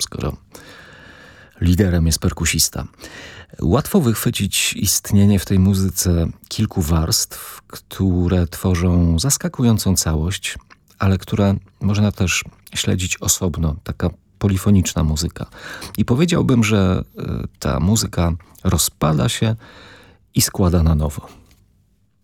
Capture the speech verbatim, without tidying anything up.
skoro liderem jest perkusista. Łatwo wychwycić istnienie w tej muzyce kilku warstw, które tworzą zaskakującą całość, ale które można też śledzić osobno, taka polifoniczna muzyka. I powiedziałbym, że ta muzyka rozpada się i składa na nowo.